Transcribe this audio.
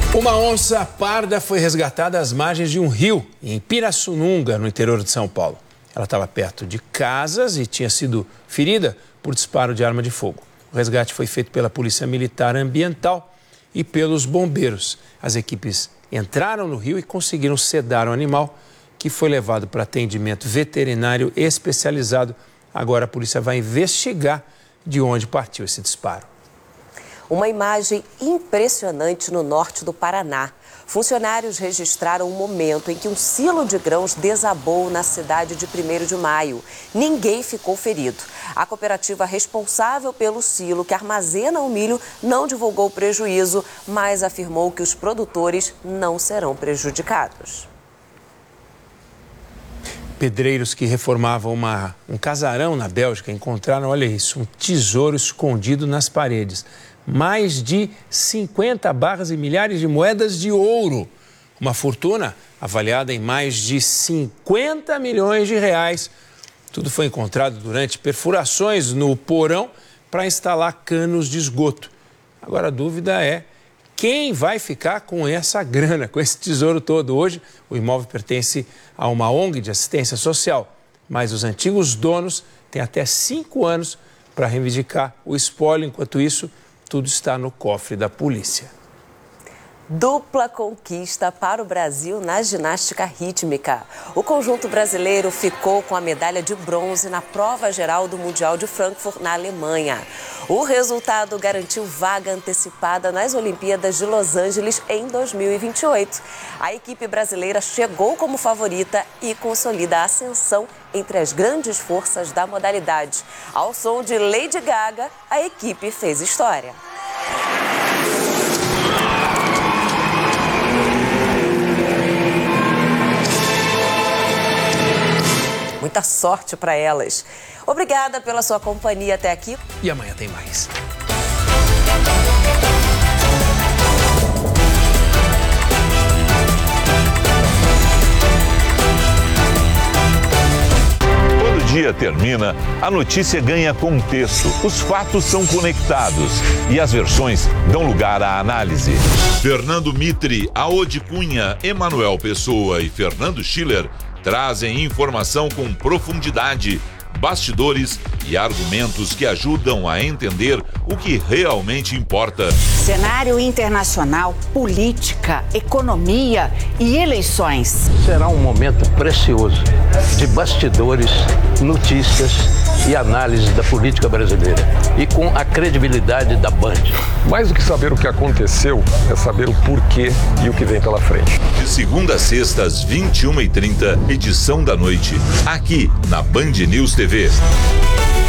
Uma onça parda foi resgatada às margens de um rio, em Pirassununga, no interior de São Paulo. Ela estava perto de casas e tinha sido ferida por disparo de arma de fogo. O resgate foi feito pela Polícia Militar Ambiental e pelos bombeiros. As equipes entraram no rio e conseguiram sedar o animal, que foi levado para atendimento veterinário especializado. Agora a polícia vai investigar de onde partiu esse disparo. Uma imagem impressionante no norte do Paraná. Funcionários registraram um momento em que um silo de grãos desabou na cidade de 1º de Maio. Ninguém ficou ferido. A cooperativa responsável pelo silo que armazena o milho não divulgou o prejuízo, mas afirmou que os produtores não serão prejudicados. Pedreiros que reformavam um casarão na Bélgica encontraram, olha isso, um tesouro escondido nas paredes. Mais de 50 barras e milhares de moedas de ouro. Uma fortuna avaliada em mais de 50 milhões de reais. Tudo foi encontrado durante perfurações no porão para instalar canos de esgoto. Agora a dúvida é quem vai ficar com essa grana, com esse tesouro todo. Hoje o imóvel pertence a uma ONG de assistência social, mas os antigos donos têm até 5 anos para reivindicar o espólio. Enquanto isso, tudo está no cofre da polícia. Dupla conquista para o Brasil na ginástica rítmica. O conjunto brasileiro ficou com a medalha de bronze na prova geral do Mundial de Frankfurt, na Alemanha. O resultado garantiu vaga antecipada nas Olimpíadas de Los Angeles em 2028. A equipe brasileira chegou como favorita e consolida a ascensão entre as grandes forças da modalidade. Ao som de Lady Gaga, a equipe fez história. Muita sorte para elas. Obrigada pela sua companhia até aqui. E amanhã tem mais. Quando o dia termina, a notícia ganha contexto. Os fatos são conectados e as versões dão lugar à análise. Fernando Mitre, Aode Cunha, Emanuel Pessoa e Fernando Schiller trazem informação com profundidade, bastidores e argumentos que ajudam a entender o que realmente importa. Cenário internacional, política, economia e eleições. Será um momento precioso de bastidores, notícias e análise da política brasileira e com a credibilidade da Band. Mais do que saber o que aconteceu, é saber o porquê e o que vem pela frente. De segunda a sexta, às 21h30, edição da noite, aqui na Band News TV.